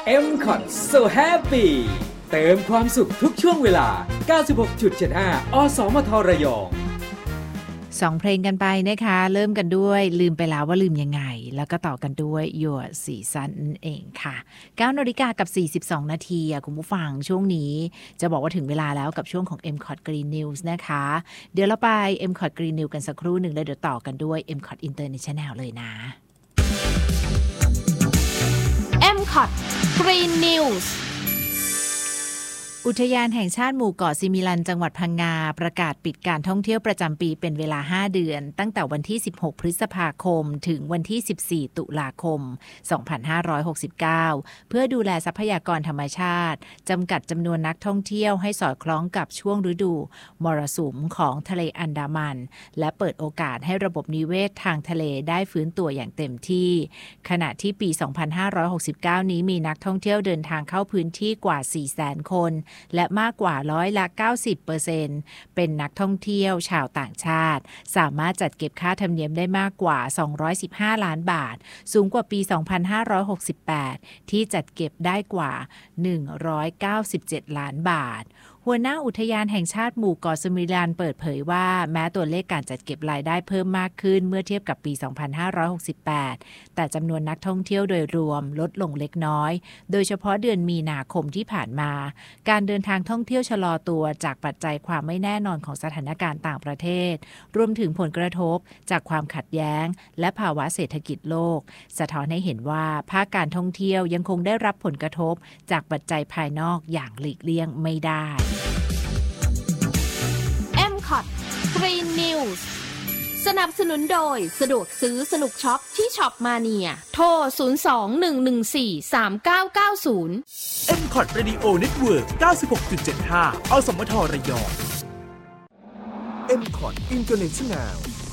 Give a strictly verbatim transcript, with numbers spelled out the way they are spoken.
เอ็ม คอท So Happy เติมความสุขทุกช่วงเวลา เก้าสิบหกจุดเจ็ดห้า อสมทระยองสองเพลงกันไปนะคะเริ่มกันด้วยลืมไปแล้วว่าลืมยังไงแล้วก็ต่อกันด้วย Your Season นั่นเองค่ะ เก้านาฬิกากับสี่สิบสองนาทีอ่ะคุณผู้ฟังช่วงนี้จะบอกว่าถึงเวลาแล้วกับช่วงของ เอ็ม คอท Green News นะคะเดี๋ยวเราไป เอ็ม คอท Green News กันสักครู่หนึ่งแล้วเดี๋ยวต่อกันด้วย เอ็ม คอท International เลยนะเอ็ม คอท Green News อุทยานแห่งชาติหมู่เกาะซิมิลันจังหวัดพังงาประกาศปิดการท่องเที่ยวประจำปีเป็นเวลาห้าเดือนตั้งแต่วันที่สิบหกพฤษภาคมถึงวันที่สิบสี่ตุลาคมสองพันห้าร้อยหกสิบเก้าเพื่อดูแลทรัพยากรธรรมชาติจำกัดจำนวนนักท่องเที่ยวให้สอดคล้องกับช่วงฤดูมรสุมของทะเลอันดามันและเปิดโอกาสให้ระบบนิเวศทางทะเลได้ฟื้นตัวอย่างเต็มที่ขณะที่ปีสองพันห้าร้อยหกสิบเก้านี้มีนักท่องเที่ยวเดินทางเข้าพื้นที่กว่า สี่แสน คนและมากกว่าร้อยละ เก้าสิบเปอร์เซ็นต์ เป็นนักท่องเที่ยวชาวต่างชาติสามารถจัดเก็บค่าธรรมเนียมได้มากกว่าสองร้อยสิบห้าล้านบาทสูงกว่าปีสองพันห้าร้อยหกสิบแปดที่จัดเก็บได้กว่าหนึ่งร้อยเก้าสิบเจ็ดล้านบาทหัวหน้าอุทยานแห่งชาติหมู่เกาะซิมิลันเปิดเผยว่าแม้ตัวเลขการจัดเก็บรายได้เพิ่มมากขึ้นเมื่อเทียบกับปีสองพันห้าร้อยหกสิบแปดแต่จำนวนนักท่องเที่ยวโดยรวมลดลงเล็กน้อยโดยเฉพาะเดือนมีนาคมที่ผ่านมาการเดินทางท่องเที่ยวชะลอตัวจากปัจจัยความไม่แน่นอนของสถานการณ์ต่างประเทศรวมถึงผลกระทบจากความขัดแย้งและภาวะเศรษฐกิจโลกสะท้อนให้เห็นว่าภาคการท่องเที่ยวยังคงได้รับผลกระทบจากปัจจัยภายนอกอย่างหลีกเลี่ยงไม่ได้เอ็ม คอท Green News สนับสนุนโดยสะดวกซื้อสนุกช็อปที่ช็อปมาเนียโทรศูนย์ สอง หนึ่ง หนึ่ง สี่ สาม เก้า เก้า ศูนย์เอ็ม คอท Radio Network เก้าสิบหกจุดเจ็ดห้า อสมทระยอง เอ็ม คอท International